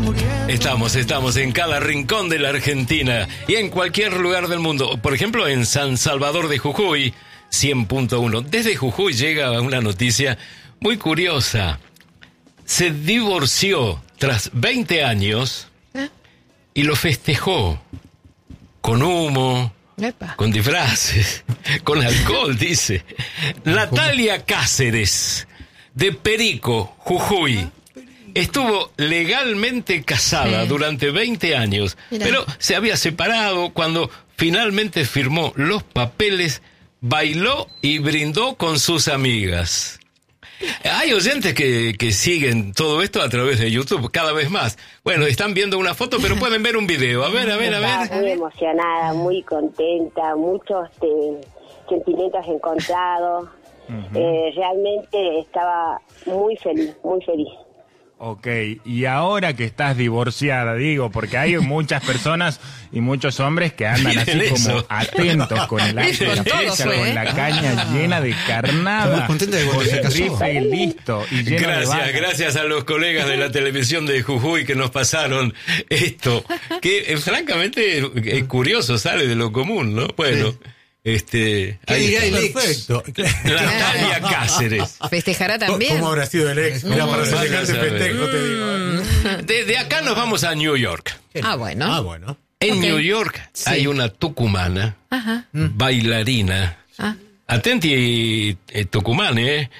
Estamos en cada rincón de la Argentina y en cualquier lugar del mundo. Por ejemplo, en San Salvador de Jujuy, 100.1. Desde Jujuy llega una noticia muy curiosa. Se divorció tras 20 años y lo festejó con humo, con disfraces, con alcohol, dice. Natalia Cáceres, de Perico, Jujuy. Estuvo legalmente casada durante 20 años, pero se había separado cuando finalmente firmó los papeles, bailó y brindó con sus amigas. Hay oyentes que siguen todo esto a través de YouTube, cada vez más. Bueno, están viendo una foto, pero pueden ver un video. A ver. Muy emocionada, muy contenta, muchos sentimientos encontrados. Realmente estaba muy feliz, muy feliz. Ok, y ahora que estás divorciada, digo, porque hay muchas personas y muchos hombres que andan así como atentos con el acto de la fecha, con la caña llena de carnada, con el rifle listo y lleno de balas. Gracias a los colegas de la televisión de Jujuy que nos pasaron esto, que francamente es curioso, sale de lo común, ¿no? Bueno... ahí perfecto. Natalia Cáceres. ¿Festejará también? ¿Cómo habrá sido el ex? Mira, para semejante festejo, te digo. De acá nos vamos a New York. Bueno. En New York hay una tucumana, bailarina. Atenti, Tucumán,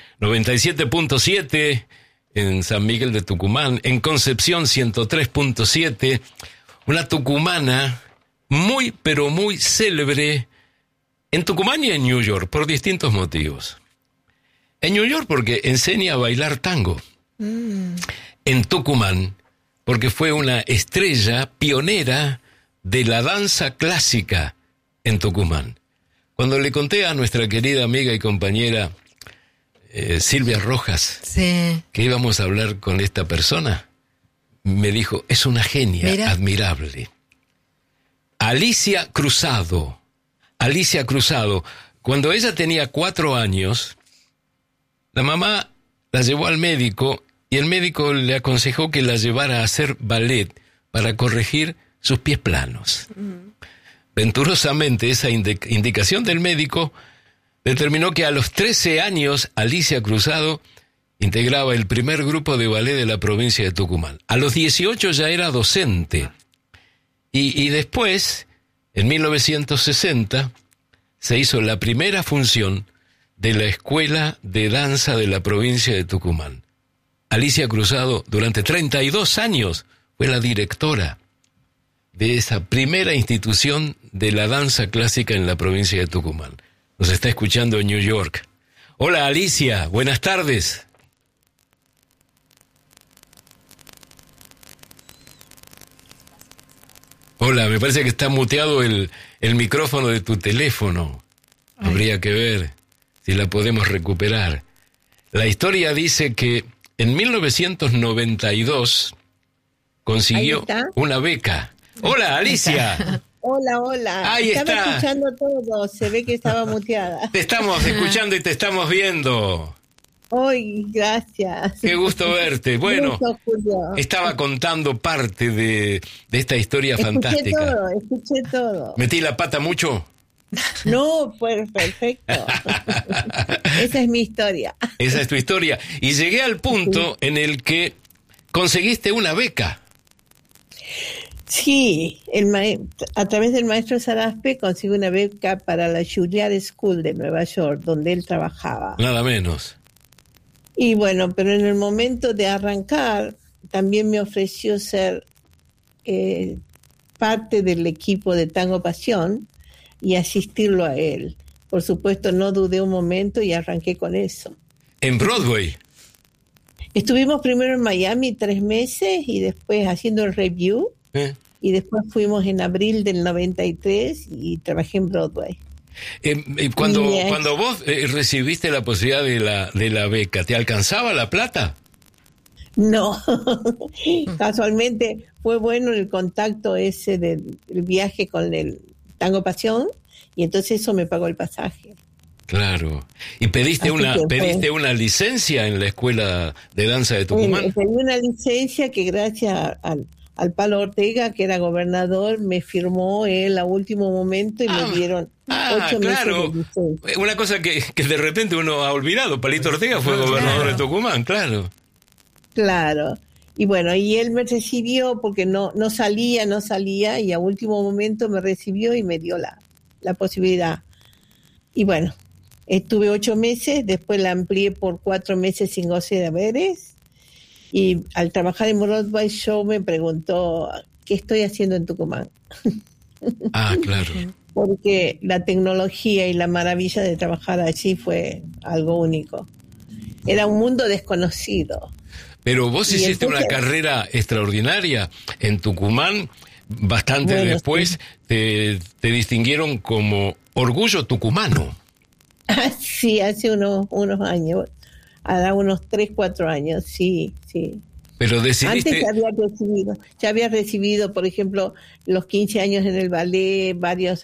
97.7 en San Miguel de Tucumán. En Concepción, 103.7. Una tucumana muy, pero muy célebre en Tucumán y en New York, por distintos motivos. En New York porque enseña a bailar tango. En Tucumán porque fue una estrella pionera de la danza clásica en Tucumán. Cuando le conté a nuestra querida amiga y compañera Silvia Rojas que íbamos a hablar con esta persona, me dijo, es una genia admirable. Alicia Cruzado, cuando ella tenía 4 años, la mamá la llevó al médico y el médico le aconsejó que la llevara a hacer ballet para corregir sus pies planos. Venturosamente, esa indicación del médico determinó que a los 13 años Alicia Cruzado integraba el primer grupo de ballet de la provincia de Tucumán. A los 18 ya era docente. Y después, en 1960, se hizo la primera función de la Escuela de Danza de la provincia de Tucumán. Alicia Cruzado, durante 32 años, fue la directora de esa primera institución de la danza clásica en la provincia de Tucumán. Nos está escuchando en New York. Hola, Alicia, buenas tardes. Hola, me parece que está muteado el micrófono de tu teléfono. Habría que ver si la podemos recuperar. La historia dice que en 1992 consiguió una beca. Hola, Alicia. Hola. Ahí estaba está. Escuchando todo, se ve que estaba muteada. Te estamos escuchando y te estamos viendo. Ay, gracias. Qué gusto verte. Bueno, Julio. Estaba contando parte de esta historia fantástica. Escuché todo. ¿Metí la pata mucho? No, pues perfecto. Esa es mi historia. Esa es tu historia. Y llegué al punto en el que conseguiste una beca. Sí, a través del maestro Saraspe consigo una beca para la Juilliard School de Nueva York, donde él trabajaba. Nada menos. Y bueno, pero en el momento de arrancar, también me ofreció ser parte del equipo de Tango Pasión y asistirlo a él. Por supuesto, no dudé un momento y arranqué con eso. ¿En Broadway? Estuvimos primero en Miami 3 meses y después haciendo el review. Y después fuimos en abril del 93 y trabajé en Broadway. Cuando vos recibiste la posibilidad de la beca, ¿te alcanzaba la plata? No, casualmente fue bueno el contacto ese del viaje con el Tango Pasión y entonces eso me pagó el pasaje. Claro. ¿Y pediste una licencia en la Escuela de Danza de Tucumán? Pedí una licencia que gracias al Palo Ortega, que era gobernador, me firmó él a último momento y me dieron 8 meses de licencia. Una cosa que de repente uno ha olvidado, Palito Ortega fue gobernador de Tucumán, claro. Claro. Y bueno, y él me recibió porque no salía, y a último momento me recibió y me dio la posibilidad. Y bueno, estuve 8 meses, después la amplié por 4 meses sin goce de haberes. Y al trabajar en Broadway Show me preguntó, ¿qué estoy haciendo en Tucumán? Claro. Porque la tecnología y la maravilla de trabajar allí fue algo único. Era un mundo desconocido. Pero vos hiciste una carrera extraordinaria en Tucumán. Bastante después te distinguieron como Orgullo Tucumano. Sí, hace unos años. Hará unos 3, 4 años, sí. Pero decidiste... Antes ya había recibido, por ejemplo, los 15 años en el ballet, varios,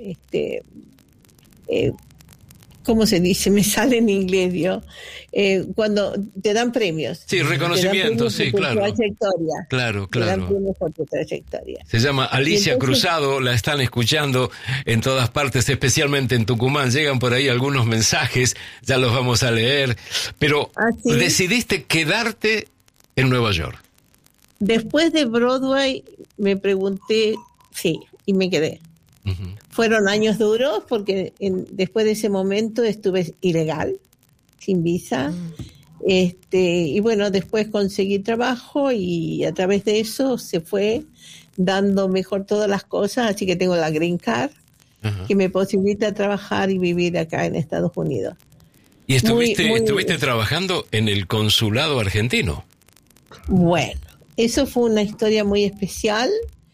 ¿cómo se dice? Me sale en inglés, ¿yo? Cuando te dan premios. Sí, reconocimiento, sí, claro. Trayectoria. Claro. Te dan premios por tu trayectoria. Se llama Alicia Cruzado, la están escuchando en todas partes, especialmente en Tucumán. Llegan por ahí algunos mensajes, ya los vamos a leer. Pero ¿sí? Decidiste quedarte en Nueva York. Después de Broadway me pregunté, y me quedé. Uh-huh. Fueron años duros porque después de ese momento estuve ilegal, sin visa. Y bueno, después conseguí trabajo y a través de eso se fue dando mejor todas las cosas, así que tengo la Green Card, uh-huh, que me posibilita trabajar y vivir acá en Estados Unidos. ¿Y estuviste trabajando en el consulado argentino? Bueno, eso fue una historia muy especial.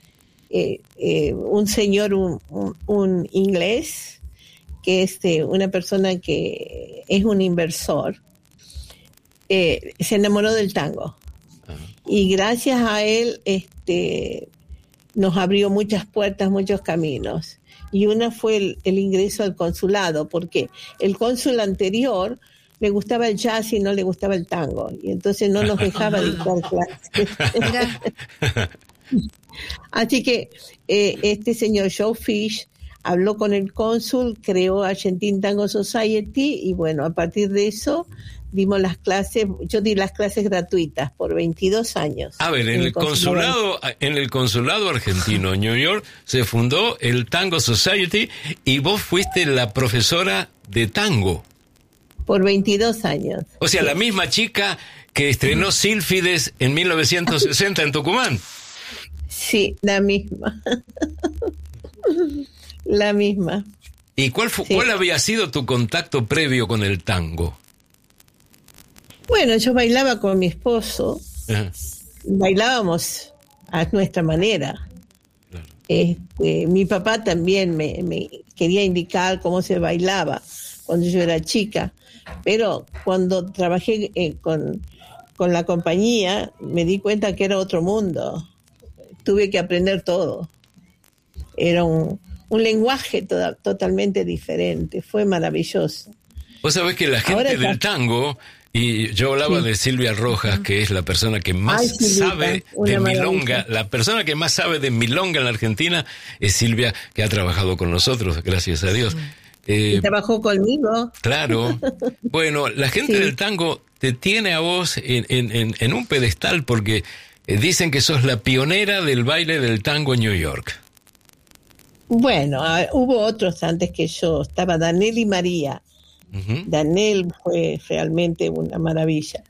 Un señor, un inglés, que es una persona que es un inversor, se enamoró del tango. Y gracias a él nos abrió muchas puertas, muchos caminos. Y una fue el ingreso al consulado, porque el cónsul anterior le gustaba el jazz y no le gustaba el tango. Y entonces no nos dejaba dictar clases. Así que este señor Joe Fish habló con el cónsul, creó Argentine Tango Society y bueno, a partir de eso dimos las clases. Yo di las clases gratuitas por 22 años. A ver, en el consulado argentino en New York se fundó el Tango Society y vos fuiste la profesora de tango. Por 22 años. O sea, sí, la misma chica que estrenó Sílfides en 1960 en Tucumán. Sí, la misma. La misma. ¿Y cuál había sido tu contacto previo con el tango? Bueno, yo bailaba con mi esposo. Ajá. Bailábamos a nuestra manera. Claro. Mi papá también me quería indicar cómo se bailaba cuando yo era chica. Pero cuando trabajé con la compañía, me di cuenta que era otro mundo. Tuve que aprender todo. Era un lenguaje totalmente diferente. Fue maravilloso. Vos sabés que la gente del tango, y yo hablaba de Silvia Rojas, que es la persona que más sabe de milonga, la persona que más sabe de milonga en la Argentina es Silvia, que ha trabajado con nosotros, gracias a Dios. Y trabajó conmigo. Claro. Bueno, la gente del tango te tiene a vos en un pedestal porque dicen que sos la pionera del baile del tango en New York. Bueno, hubo otros antes que yo. Estaba Danel y María. Uh-huh. Danel fue realmente una maravilla.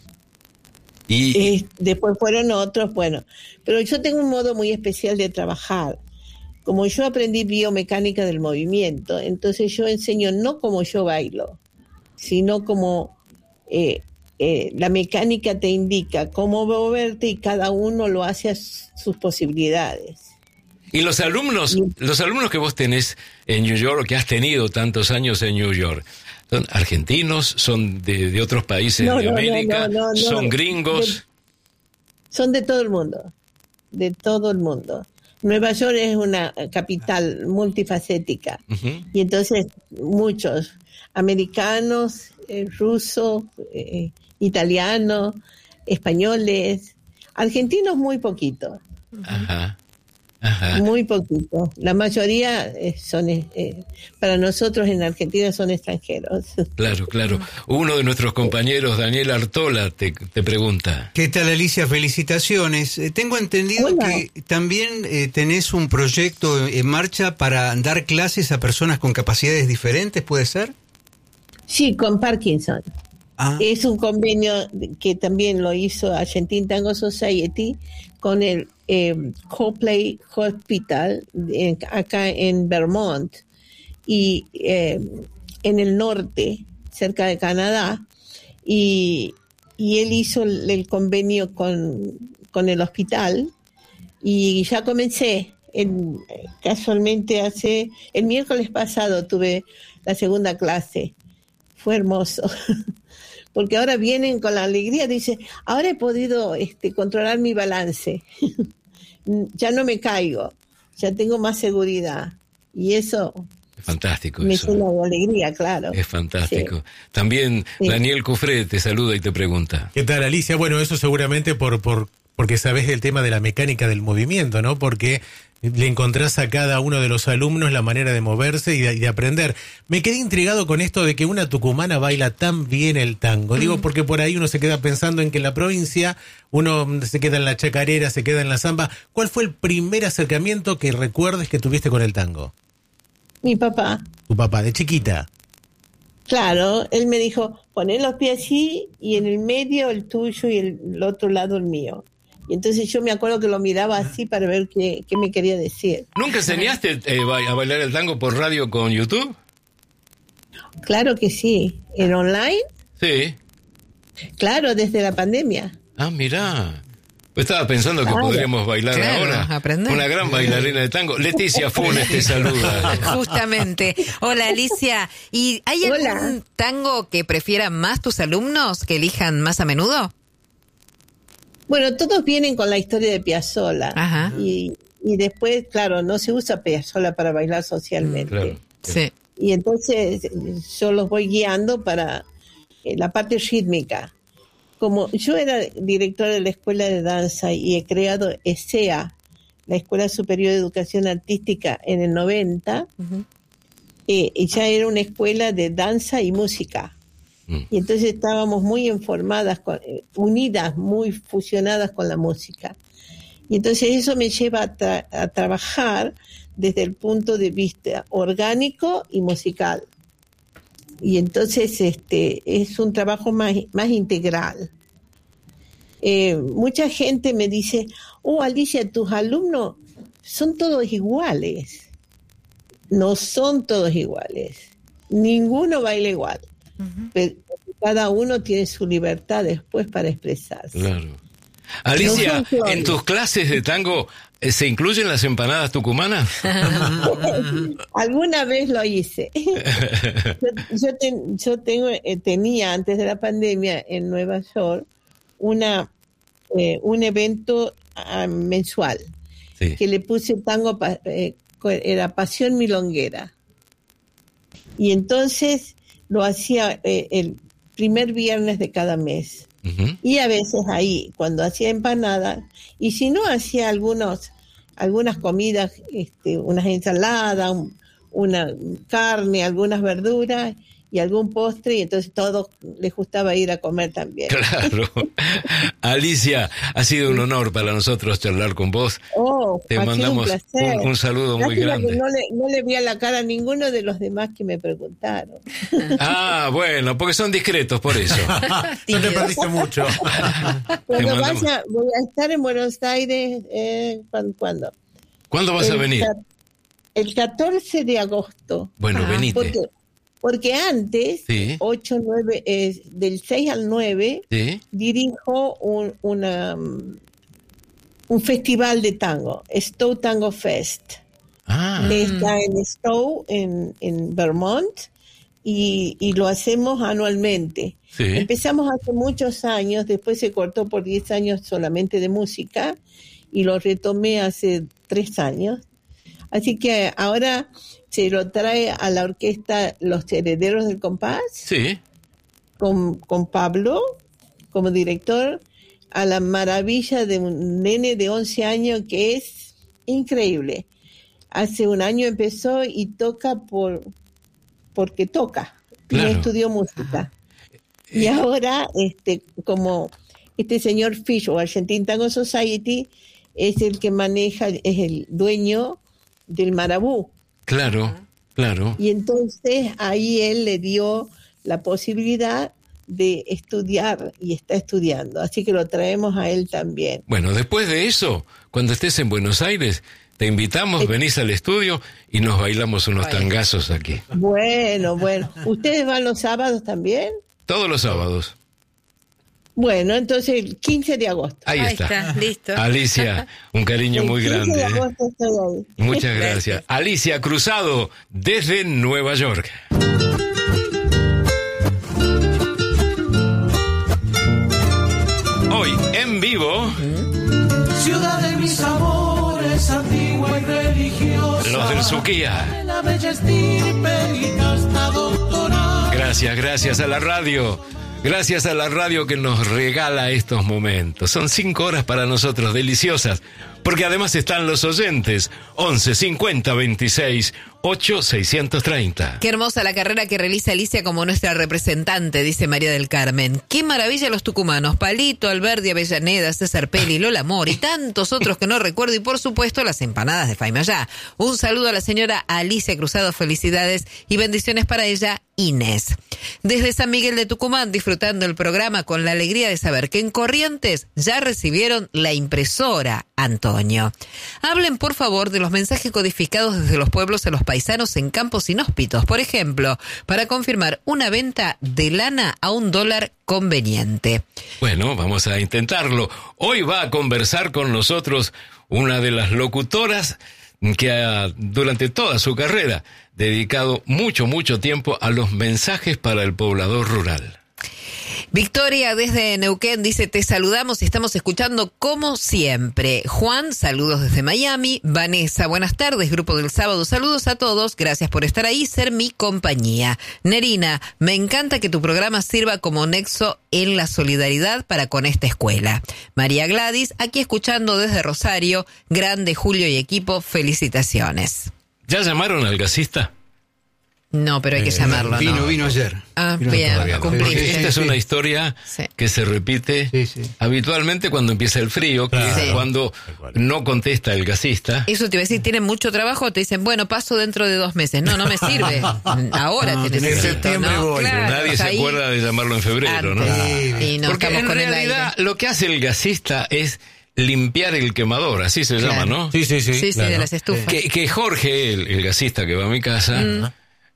Y después fueron otros, bueno. Pero yo tengo un modo muy especial de trabajar. Como yo aprendí biomecánica del movimiento, entonces yo enseño no como yo bailo, sino como la mecánica te indica cómo moverte y cada uno lo hace a sus posibilidades. Y los alumnos que vos tenés en New York, o que has tenido tantos años en New York, ¿son argentinos? ¿Son de otros países de América? No, ¿son gringos? Son de todo el mundo, de todo el mundo. Nueva York es una capital multifacética, uh-huh, y entonces muchos americanos, rusos, italianos, españoles, argentinos muy poquitos, Ajá. Muy poquito. La mayoría son, para nosotros en Argentina son extranjeros. Claro. Uno de nuestros compañeros, Daniel Artola, te pregunta. ¿Qué tal, Alicia? Felicitaciones. Tengo entendido que también tenés un proyecto en marcha para dar clases a personas con capacidades diferentes, ¿puede ser? Sí, con Parkinson. Es un convenio que también lo hizo Argentine Tango Society con el Copley Hospital acá en Vermont y en el norte, cerca de Canadá, y él hizo el convenio con el hospital y ya comencé. Casualmente el miércoles pasado tuve la segunda clase. Fue hermoso. Porque ahora vienen con la alegría, dice, ahora he podido controlar mi balance. Ya no me caigo, ya tengo más seguridad. Y eso es fantástico. Me llena de alegría, claro. Es fantástico. Sí. También Daniel Cufré te saluda y te pregunta. ¿Qué tal, Alicia? Bueno, eso seguramente porque sabés el tema de la mecánica del movimiento, ¿no? Porque le encontrás a cada uno de los alumnos la manera de moverse y de aprender. Me quedé intrigado con esto de que una tucumana baila tan bien el tango. Digo, porque por ahí uno se queda pensando en que en la provincia uno se queda en la chacarera, se queda en la samba. ¿Cuál fue el primer acercamiento que recuerdes que tuviste con el tango? Mi papá. Tu papá, de chiquita. Claro, él me dijo, poné los pies así y en el medio el tuyo y el otro lado el mío. Y entonces yo me acuerdo que lo miraba así para ver qué me quería decir. ¿Nunca enseñaste a bailar el tango por radio con YouTube? Claro que sí. ¿En online? Sí. Claro, desde la pandemia. Ah, mirá. Estaba pensando que podríamos bailar ahora. Aprender. Una gran bailarina de tango. Leticia Funes te saluda. Justamente. Hola, Alicia. ¿Y hay algún tango que prefieran más tus alumnos, que elijan más a menudo? Bueno, todos vienen con la historia de Piazzolla. Ajá. Y después, claro, no se usa Piazzolla para bailar socialmente. Claro. Sí. Y entonces yo los voy guiando para la parte rítmica. Como yo era directora de la Escuela de Danza y he creado ESEA, la Escuela Superior de Educación Artística, en el 90, y ya era una escuela de danza y música. Y entonces estábamos muy informadas, unidas, muy fusionadas con la música. Y entonces eso me lleva a trabajar desde el punto de vista orgánico y musical. Y entonces es un trabajo más integral. Mucha gente me dice, Alicia, tus alumnos son todos iguales. No son todos iguales. Ninguno baila igual. Pero cada uno tiene su libertad después para expresarse. Claro. Alicia, ¿en tus clases de tango se incluyen las empanadas tucumanas? Alguna vez lo hice. Yo tenía antes de la pandemia en Nueva York un evento mensual que le puse tango, era Pasión Milonguera. Y entonces lo hacía el primer viernes de cada mes. Y a veces ahí, cuando hacía empanadas, y si no, hacía algunas comidas, unas ensaladas, una carne, algunas verduras y algún postre, y entonces todos les gustaba ir a comer también. Claro. Alicia, ha sido un honor para nosotros charlar con vos. Te mandamos un saludo muy grande. Que no le vi a la cara a ninguno de los demás que me preguntaron. Bueno, porque son discretos, por eso. No te perdiste mucho. Cuando voy a estar en Buenos Aires, ¿cuándo? ¿Cuándo vas a venir? El 14 de agosto. Bueno, venite. Porque antes, 8, 9, del 6 al 9, dirijo un festival de tango, Stowe Tango Fest. Está en Stowe, en Vermont, y lo hacemos anualmente. Empezamos hace muchos años, después se cortó por 10 años solamente de música, y lo retomé hace 3 años. Así que ahora se lo trae a la orquesta Los Herederos del Compás, con Pablo como director, a la maravilla de un nene de 11 años que es increíble. Hace un año empezó y toca porque toca. Claro. Y estudió música. Y ahora, como este señor Fish o Argentine Tango Society es el que maneja, es el dueño del Marabú. Claro. Y entonces ahí él le dio la posibilidad de estudiar y está estudiando. Así que lo traemos a él también. Bueno, después de eso, cuando estés en Buenos Aires, te invitamos, venís al estudio y nos bailamos unos tangazos aquí. Bueno. ¿Ustedes van los sábados también? Todos los sábados. Bueno, entonces el 15 de agosto. Ahí está. Listo. Alicia, un cariño muy grande. El 15 de agosto estoy ahí. Muchas gracias. Alicia Cruzado, desde Nueva York. Hoy, en vivo, ciudad de mis amores, antigua y religiosa, los del Suquía. la bella estirpe y casta doctora. Gracias a la radio. Gracias a la radio que nos regala estos momentos. Son 5 horas para nosotros deliciosas, porque además están los oyentes. 11 50 26 8 630. Qué hermosa la carrera que realiza Alicia como nuestra representante, dice María del Carmen. Qué maravilla los tucumanos. Palito, Alberdi, Avellaneda, César Peli, Lola Mor y tantos otros que no recuerdo. Y por supuesto las empanadas de Faimayá. Un saludo a la señora Alicia Cruzado. Felicidades y bendiciones para ella, Inés. Desde San Miguel de Tucumán, disfrutando el programa con la alegría de saber que en Corrientes ya recibieron la impresora, Antonio. Hablen por favor de los mensajes codificados desde los pueblos a los paisanos en campos inhóspitos, por ejemplo, para confirmar una venta de lana a $1 conveniente. Bueno, vamos a intentarlo. Hoy va a conversar con nosotros una de las locutoras que durante toda su carrera dedicado mucho tiempo a los mensajes para el poblador rural. Victoria desde Neuquén dice, te saludamos y estamos escuchando como siempre. Juan, saludos desde Miami. Vanessa, buenas tardes, Grupo del Sábado, saludos a todos, gracias por estar ahí, ser mi compañía. Nerina, me encanta que tu programa sirva como nexo en la solidaridad para con esta escuela. María Gladys, aquí escuchando desde Rosario, grande Julio y equipo, felicitaciones. ¿Ya llamaron al gasista? No, pero hay que llamarlo, ¿no? Vino ayer. Bien, porque esta es una historia que se repite habitualmente cuando empieza el frío, que es cuando no contesta el gasista. Eso te iba a decir, tienen mucho trabajo, te dicen, bueno, paso dentro de 2 meses. No me sirve. Ahora te necesito. En septiembre voy. Claro, nadie se acuerda de llamarlo en febrero, ¿no? Y no porque estamos en con realidad el aire. lo que hace el gasista es limpiar el quemador, así se llama, ¿no? Sí, claro. De las estufas. Que Jorge, el gasista que va a mi casa,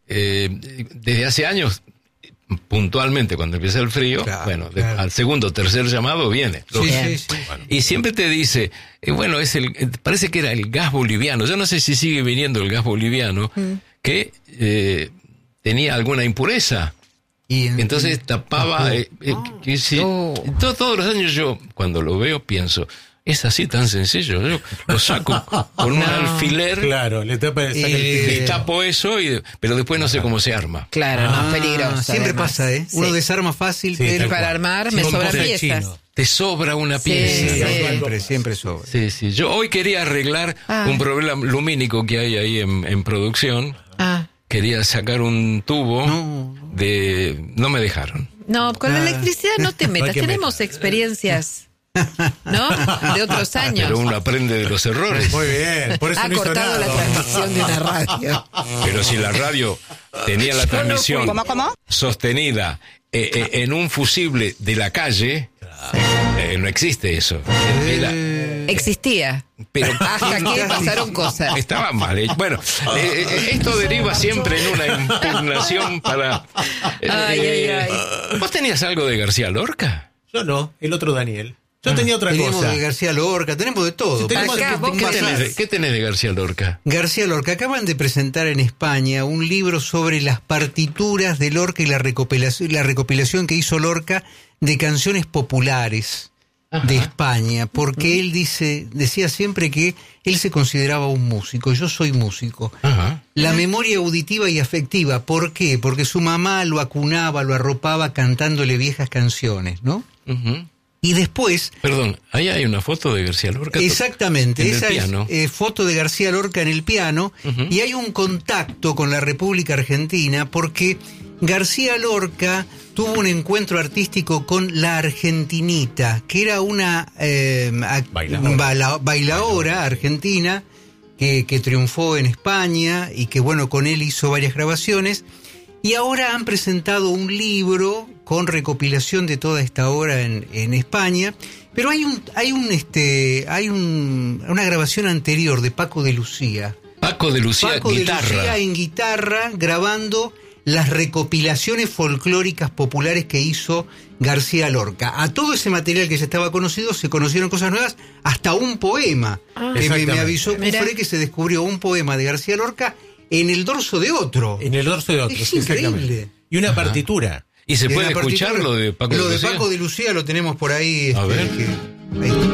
desde hace años, puntualmente cuando empieza el frío, al segundo o tercer llamado viene. Bueno, y siempre te dice, parece que era el gas boliviano, yo no sé si sigue viniendo el gas boliviano, que tenía alguna impureza. Y entonces tapaba, todos los años yo, cuando lo veo, pienso, es así tan sencillo. Yo lo saco con un alfiler. Claro, le tapo eso, pero después no sé cómo se arma. Claro, no, es peligroso. Siempre además. pasa, ¿eh? Uno desarma fácil, pero para armar me sobran piezas. Te sobra una pieza. Siempre sobra. Sí. Yo hoy quería arreglar un problema lumínico que hay ahí en producción. Quería sacar un tubo no me dejaron. No, con la electricidad no te metas. Tenemos experiencias, ¿no? De otros años. Pero uno aprende de los errores. Muy bien, por eso ha no hizo cortado nada. la transmisión de una radio. Pero si la radio tenía la transmisión sostenida en un fusible de la calle, no existe eso. Existía. Pero hasta que pasaron cosas. Estaba mal hecho. Bueno, esto deriva siempre en una impugnación para... ¿Vos tenías algo de García Lorca? Yo no, el otro Daniel. Yo tenía otra tenemos cosa. De García Lorca, tenemos de todo. ¿Qué tenés de García Lorca? García Lorca, acaban de presentar en España un libro sobre las partituras de Lorca y la recopilación que hizo Lorca de canciones populares de España, porque él decía siempre que él se consideraba un músico, yo soy músico. La memoria auditiva y afectiva, ¿por qué? Porque su mamá lo acunaba, lo arropaba cantándole viejas canciones, ¿no? Y después... Perdón, ahí hay una foto de García Lorca. Exactamente, en el esa piano. es foto de García Lorca en el piano, y hay un contacto con la República Argentina porque García Lorca tuvo un encuentro artístico con la Argentinita, que era una bailaora argentina que triunfó en España y que, bueno, con él hizo varias grabaciones. Y ahora han presentado un libro con recopilación de toda esta obra en España, pero hay una grabación anterior de Paco de Lucía. Paco de Lucía en guitarra grabando las recopilaciones folclóricas populares que hizo García Lorca. A todo ese material que ya estaba conocido se conocieron cosas nuevas, hasta un poema que me avisó Cufré que se descubrió un poema de García Lorca en el dorso de otro. En el dorso de otro, es increíble. Y una partitura. ¿Y se puede escuchar lo de Paco de Lucía? Lo de Paco de Lucía lo tenemos por ahí. A ver. Ahí.